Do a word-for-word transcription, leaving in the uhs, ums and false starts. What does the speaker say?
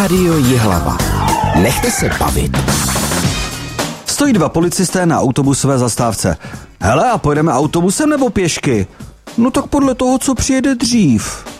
Rádio Jihlava. Nechte se bavit. Stojí dva policisté na autobusové zastávce. Hele, a pojedeme autobusem nebo pěšky? No tak podle toho, co přijede dřív.